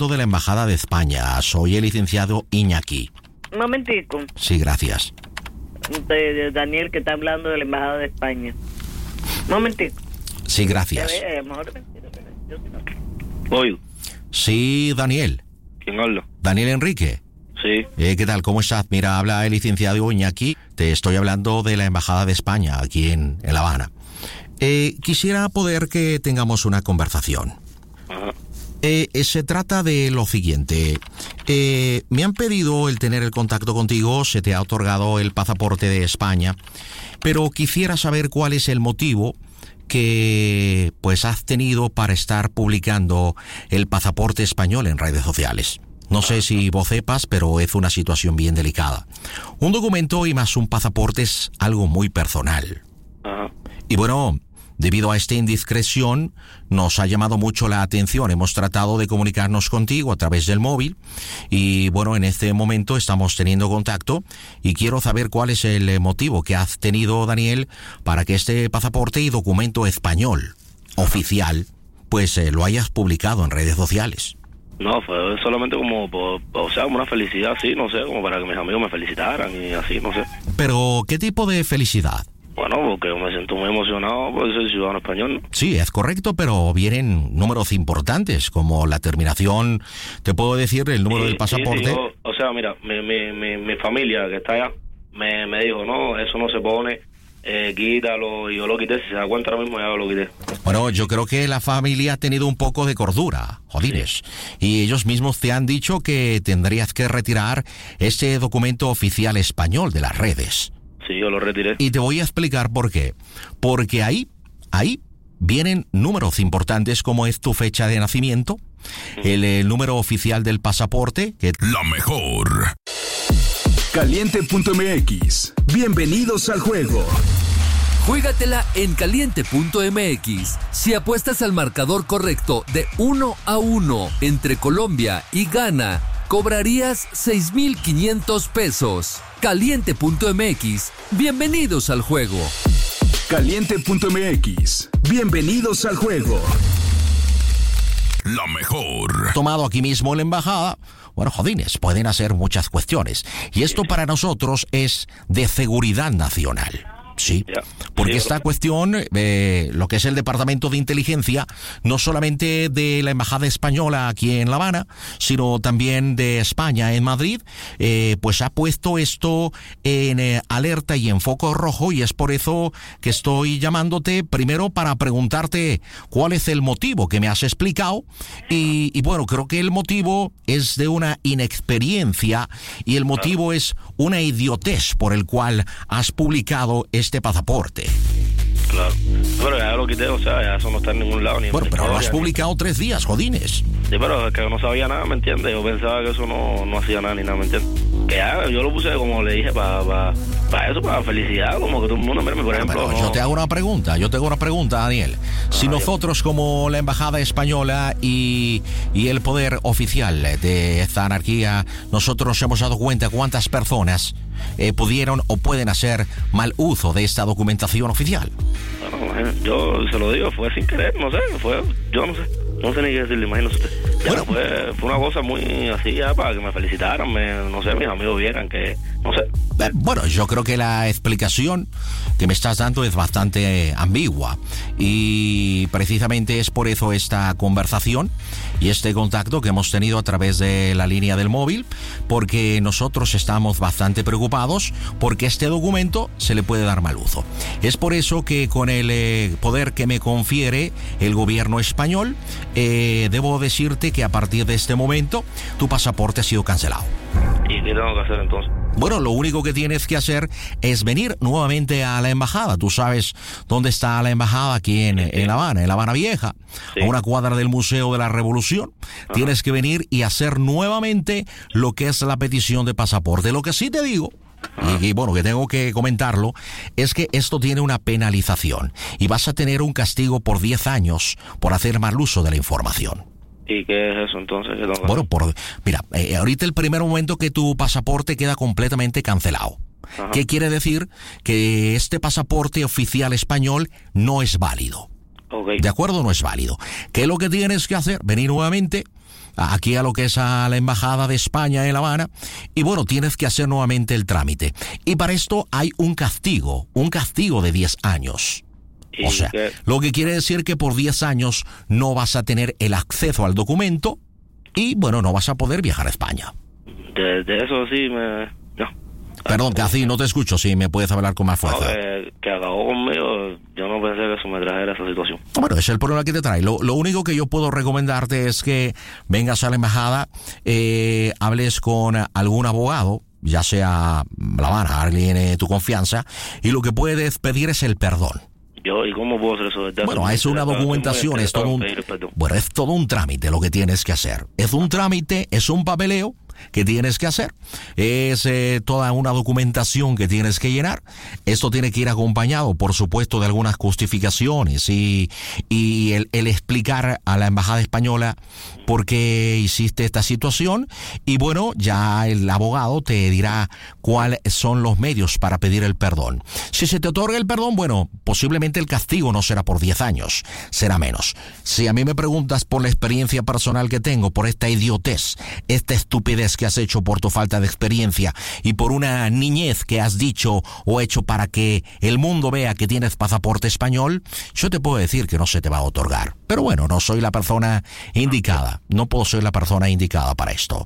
de la Embajada de España. Soy el licenciado Iñaki. Un momentico. Sí, gracias. De Daniel, que está hablando de la Embajada de España. Un momentico. Sí, gracias. Oigo. Sí, Daniel. ¿Quién habla? Daniel Enrique. Sí. ¿Qué tal? ¿Cómo estás? Mira, habla el licenciado Iñaki. Te estoy hablando de la Embajada de España, aquí en La Habana. Quisiera poder que tengamos una conversación. Ajá. Se trata de lo siguiente. Me han pedido el tener el contacto contigo, se te ha otorgado el pasaporte de España, pero quisiera saber cuál es el motivo que pues has tenido para estar publicando el pasaporte español en redes sociales. No sé si vos sepas, pero es una situación bien delicada. Un documento y más un pasaporte es algo muy personal. Ajá. Y bueno, debido a esta indiscreción, nos ha llamado mucho la atención. Hemos tratado de comunicarnos contigo a través del móvil y bueno, en este momento estamos teniendo contacto y quiero saber cuál es el motivo que has tenido, Daniel, para que este pasaporte y documento español oficial, pues lo hayas publicado en redes sociales. No, fue solamente como, como una felicidad, sí, no sé, como para que mis amigos me felicitaran y así, no sé. Pero, ¿qué tipo de felicidad? Bueno, porque me siento muy emocionado por ser ciudadano español, ¿no? Sí, es correcto, pero vienen números importantes, como la terminación, te puedo decir el número del pasaporte. Sí, o sea, mira, mi familia que está allá me dijo, no, eso no se pone, quítalo, y yo lo quité, si se da cuenta ahora mismo ya lo quité. Bueno, yo creo que la familia ha tenido un poco de cordura, jodines, y ellos mismos te han dicho que tendrías que retirar ese documento oficial español de las redes. Sí, yo lo retiré. Y te voy a explicar por qué. Porque ahí vienen números importantes como es tu fecha de nacimiento, el número oficial del pasaporte, que... La mejor. Caliente.mx. Bienvenidos al juego. Juégatela en caliente.mx. Si apuestas al marcador correcto de 1-1 entre Colombia y Ghana, cobrarías 6,500 pesos. Caliente.mx. Bienvenidos al juego. Caliente.mx. Bienvenidos al juego. La mejor. Tomado aquí mismo en la embajada. Bueno, jodines, pueden hacer muchas cuestiones. Y esto para nosotros es de seguridad nacional. Sí, porque esta cuestión, lo que es el Departamento de Inteligencia, no solamente de la Embajada Española aquí en La Habana, sino también de España en Madrid, pues ha puesto esto en alerta y en foco rojo, y es por eso que estoy llamándote primero para preguntarte cuál es el motivo que me has explicado, y bueno, creo que el motivo es de una inexperiencia y el motivo es una idiotez por el cual has publicado este pasaporte. Claro, pero ya lo quité, o sea, ya eso no está en ningún lado. Ni bueno, pero lo has publicado 3 días, jodines. Sí, pero es que no sabía nada, ¿me entiendes? Yo pensaba que eso no hacía nada ni nada, ¿me entiendes? Que ya, yo lo puse, como le dije, para eso, para felicidad, como que todo el mundo, mire, por ejemplo... Pero yo te hago una pregunta, Daniel. Si nosotros, como la Embajada Española y el poder oficial de esta anarquía, nosotros nos hemos dado cuenta cuántas personas pudieron o pueden hacer mal uso de esta documentación oficial. Bueno, yo se lo digo, fue sin querer, no sé, yo no sé ni qué decirle, imagínese usted. Ya, bueno, fue una cosa muy así, ya, para que me felicitaran, no sé, mis amigos vieran que, no sé. Bueno, yo creo que la explicación que me estás dando es bastante ambigua y precisamente es por eso esta conversación y este contacto que hemos tenido a través de la línea del móvil, porque nosotros estamos bastante preocupados porque este documento se le puede dar mal uso. Es por eso que con el poder que me confiere el gobierno español, debo decirte que a partir de este momento tu pasaporte ha sido cancelado. ¿Y qué tengo que hacer entonces? Bueno, lo único que tienes que hacer es venir nuevamente a la embajada. Tú sabes dónde está la embajada aquí en La Habana, en La Habana Vieja, a una cuadra del Museo de la Revolución. Ajá. Tienes que venir y hacer nuevamente lo que es la petición de pasaporte. Lo que sí te digo, y bueno, que tengo que comentarlo, es que esto tiene una penalización y vas a tener un castigo por 10 años por hacer mal uso de la información. ¿Y qué es eso entonces? Bueno, mira, ahorita el primer momento que tu pasaporte queda completamente cancelado. Ajá. ¿Qué quiere decir? Que este pasaporte oficial español no es válido. Okay. ¿De acuerdo? No es válido. ¿Qué es lo que tienes que hacer? Venir nuevamente, aquí a lo que es a la Embajada de España en La Habana, y bueno, tienes que hacer nuevamente el trámite. Y para esto hay un castigo de 10 años. O sea, lo que quiere decir que por 10 años no vas a tener el acceso al documento y, bueno, no vas a poder viajar a España. De eso sí no. Perdón, Cathy, no te escucho, si me puedes hablar con más fuerza. No, que acabó conmigo, yo no pensé que eso me trajera esa situación. Bueno, ese es el problema que te trae. Lo único que yo puedo recomendarte es que vengas a la embajada, hables con algún abogado, ya sea La Habana, alguien de tu confianza, y lo que puedes pedir es el perdón. ¿Y cómo puedo hacer eso? Bueno, es una documentación, es todo un trámite lo que tienes que hacer. Es un trámite, es un papeleo que tienes que hacer. Es toda una documentación que tienes que llenar. Esto tiene que ir acompañado, por supuesto, de algunas justificaciones y el explicar a la Embajada Española por qué hiciste esta situación. Y bueno, ya el abogado te dirá cuáles son los medios para pedir el perdón. Si se te otorga el perdón, bueno, posiblemente el castigo no será por 10 años, será menos. Si a mí me preguntas por la experiencia personal que tengo, por esta idiotez, esta estupidez que has hecho por tu falta de experiencia y por una niñez que has dicho o hecho para que el mundo vea que tienes pasaporte español, yo te puedo decir que no se te va a otorgar. Pero bueno, no soy la persona indicada. No puedo ser la persona indicada para esto.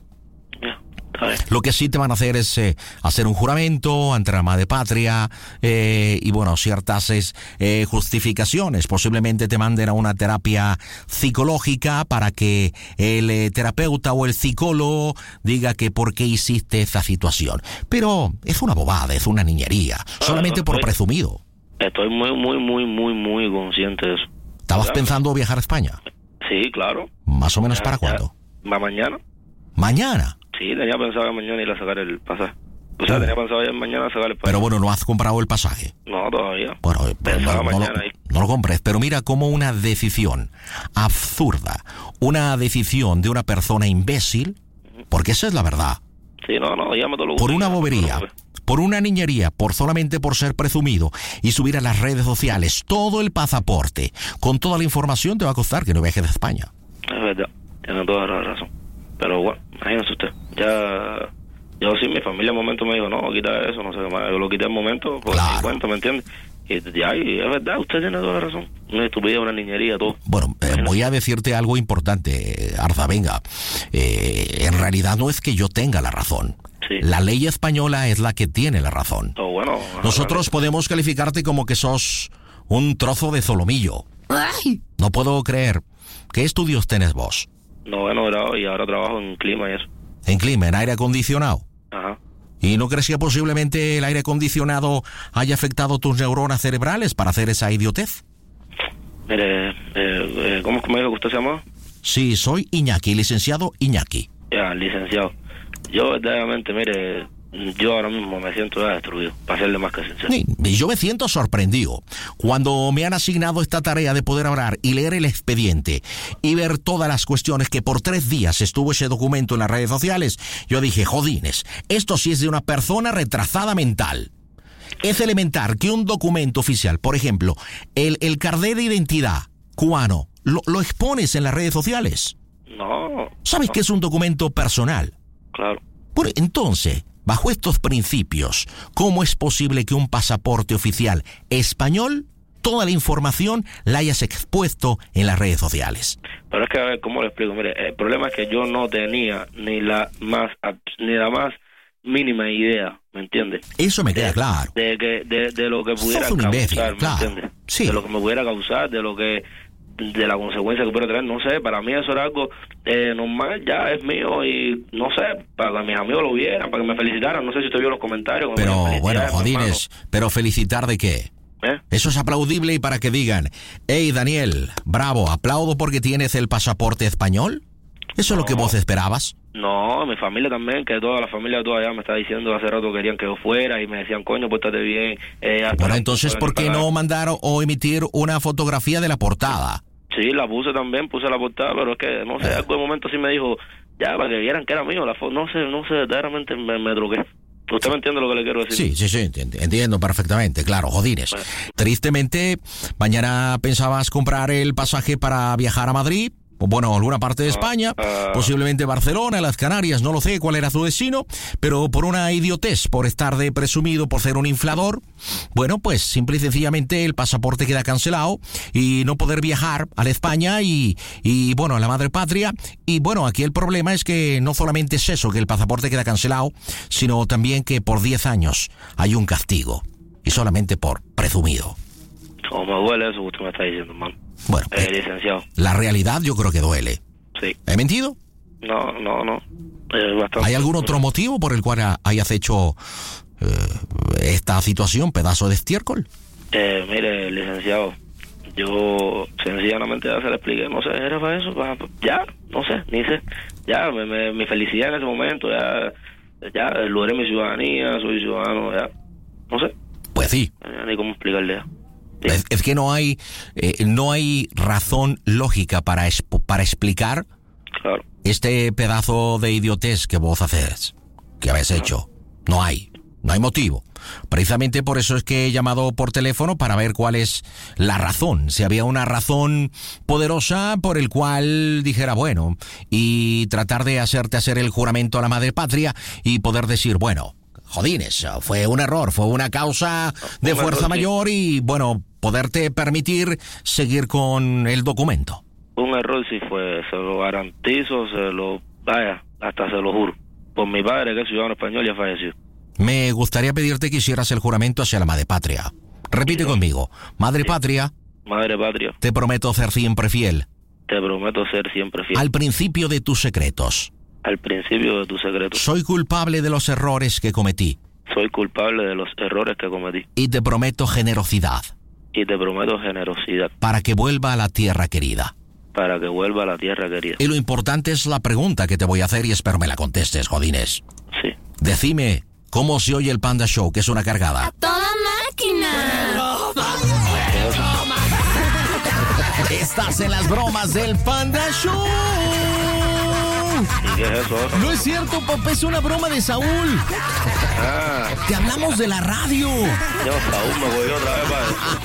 Lo que sí te van a hacer es hacer un juramento ante la madre patria y bueno, ciertas justificaciones. Posiblemente te manden a una terapia psicológica para que el terapeuta o el psicólogo diga que por qué hiciste esa situación. Pero es una bobada, es una niñería, solamente por presumido. Estoy muy consciente de eso. ¿Estabas pensando viajar a España? Sí, claro. ¿Más o menos para cuándo? Mañana. ¿Mañana? Sí, tenía pensado mañana ir a sacar el pasaje. O sea, tenía pensado ya mañana sacar el pasaje. Pero bueno, ¿no has comprado el pasaje? No, todavía. Bueno, no lo compres, pero mira cómo una decisión absurda, una decisión de una persona imbécil, porque esa es la verdad. Sí, ya me lo por una bobería, por una niñería, solamente por ser presumido y subir a las redes sociales todo el pasaporte con toda la información, te va a costar que no viajes de España. Es verdad, tiene toda la razón. Pero bueno, imagínese usted, yo sí, mi familia al momento me dijo, no, quita eso, no sé qué más, yo lo quité al momento, por claro. 50, ¿me entiendes? Y es verdad, usted tiene toda la razón, una estupidez, una niñería, todo. Bueno, voy a decirte algo importante, Arzavenga, en realidad no es que yo tenga la razón. Sí. La ley española es la que tiene la razón. Bueno, nosotros podemos calificarte como que sos un trozo de solomillo. ¡Ay! No puedo creer. ¿Qué estudios tenés vos? Noveno grado y ahora trabajo en clima y eso. ¿En clima? ¿En aire acondicionado? Ajá. ¿Y no crees que posiblemente el aire acondicionado haya afectado tus neuronas cerebrales para hacer esa idiotez? Mire, ¿cómo me dijo que usted se llama? Sí, soy Iñaki, licenciado Iñaki. Ya, licenciado. Yo verdaderamente, mire, yo ahora mismo me siento ya destruido, para serle más que sincero. Y yo me siento sorprendido cuando me han asignado esta tarea de poder hablar y leer el expediente y ver todas las cuestiones que por 3 días estuvo ese documento en las redes sociales. Yo dije, jodines, esto sí es de una persona retrasada mental. Es elemental que un documento oficial, por ejemplo, el carnet de identidad cubano, lo expones en las redes sociales. No. ¿Sabes que es un documento personal? Claro. Bueno, entonces, bajo estos principios, ¿cómo es posible que un pasaporte oficial español, toda la información la hayas expuesto en las redes sociales? Pero es que, a ver, ¿cómo lo explico? Mire, el problema es que yo no tenía ni la más mínima idea, ¿me entiendes? Eso me queda claro. De lo que pudiera causar, imbécil, ¿me entiendes? Sí. De lo que me pudiera causar, de la consecuencia que pudiera tener, no sé, para mí eso era algo normal, ya es mío y no sé, para que mis amigos lo vieran, para que me felicitaran, no sé si usted vio los comentarios. Pero bueno, jodines, ¿pero felicitar de qué? Eso es aplaudible y para que digan, hey Daniel, bravo, aplaudo porque tienes el pasaporte español. ¿Eso es lo que vos esperabas? No, mi familia también, que toda la familia todavía me está diciendo hace rato que querían que yo fuera y me decían, coño, pórtate bien. Bueno, entonces, ¿por qué no mandar o emitir una fotografía de la portada? Sí, la puse también, puse la portada, pero es que, no sé, en algún momento sí me dijo, ya, para que vieran que era mío, no sé, verdaderamente me truqué. ¿Usted me entiende lo que le quiero decir? Sí, entiendo perfectamente, claro, jodines. Bueno. Tristemente, mañana pensabas comprar el pasaje para viajar a Madrid bueno, alguna parte de España, posiblemente Barcelona, las Canarias, no lo sé cuál era su destino, pero por una idiotez, por estar de presumido, por ser un inflador, bueno, pues simple y sencillamente el pasaporte queda cancelado y no poder viajar a la España y bueno, a la madre patria. Y bueno, aquí el problema es que no solamente es eso, que el pasaporte queda cancelado, sino también que por 10 años hay un castigo, y solamente por presumido. ¿Cómo me duele eso que usted me está diciendo, hermano? Bueno, licenciado. La realidad yo creo que duele. Sí. ¿He mentido? No. Bastante. ¿Hay algún otro motivo por el cual hayas hecho esta situación, pedazo de estiércol? Mire, licenciado, yo sencillamente ya se le expliqué, no sé, era para eso, ya, no sé, ni sé. Ya, mi felicidad en ese momento, ya logré mi ciudadanía, soy ciudadano, ya, no sé. Pues sí. Ni cómo explicarle ya. Es que no hay razón lógica para explicar este pedazo de idiotez que vos haces, que habéis hecho. No hay motivo. Precisamente por eso es que he llamado por teléfono para ver cuál es la razón. Si había una razón poderosa por el cual dijera, bueno, y tratar de hacerte hacer el juramento a la madre patria y poder decir, bueno, jodines, fue un error, fue una causa de fuerza mayor y, bueno, poderte permitir seguir con el documento. Un error sí fue, se lo garantizo, hasta se lo juro. Por mi padre, que es ciudadano español, ya falleció. Me gustaría pedirte que hicieras el juramento hacia la madre patria. Repite conmigo. Madre patria. Madre patria. Te prometo ser siempre fiel. Te prometo ser siempre fiel. Al principio de tus secretos. Al principio de tus secretos. Soy culpable de los errores que cometí. Soy culpable de los errores que cometí. Y te prometo generosidad. Y te prometo generosidad. Para que vuelva a la tierra querida. Para que vuelva a la tierra querida. Y lo importante es la pregunta que te voy a hacer y espero me la contestes, jodines. Sí. Decime, ¿cómo se oye el Panda Show, que es una cargada? ¡A toda máquina! Estás en las bromas del Panda Show. ¿Y qué es eso? No es cierto, papá, es una broma de Saúl. Te hablamos de la radio. Yo, Saúl, me voy otra vez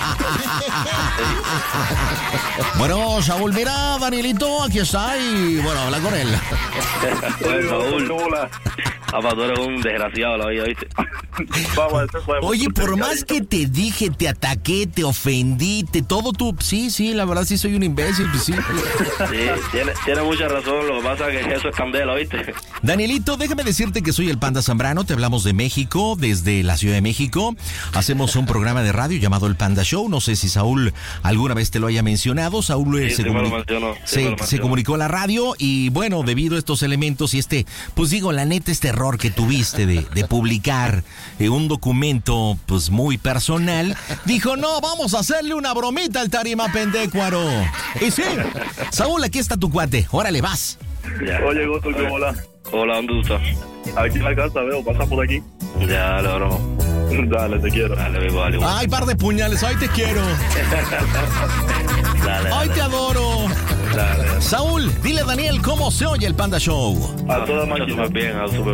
para Bueno, Saúl, mira, Danielito, aquí está y, bueno, habla con él. Pues, Saúl, papá, tú eres un desgraciado la vida, ¿viste? Oye, por más que te dije, te ataqué, te ofendí, todo tú... Sí, la verdad sí soy un imbécil, pues sí. Sí, tiene mucha razón, lo que pasa es que eso es candela, ¿viste? Danielito, déjame decirte que soy el Panda Zambrano, te hablamos de México, desde la Ciudad de México. Hacemos un programa de radio llamado El Panda Show, no sé si Saúl alguna vez te lo haya mencionado. Saúl se comunicó a la radio y bueno, debido a estos elementos y pues digo, la neta, este error que tuviste de publicar un documento pues muy personal, dijo, no, vamos a hacerle una bromita al Tarima Pendécuaro. Y sí, Saúl, aquí está tu cuate, órale, vas. Ya. Oye, Goto, hola. Hola, ¿dónde tú estás? Aquí en la casa, veo, pasa por aquí. Ya, dale, bro. Dale, te quiero. Dale, vivo, dale. Ay, par de puñales, ay, te quiero. Dale, ay, te adoro. Dale. Saúl, dile a Daniel cómo se oye el Panda Show. A toda máquina. Súper bien,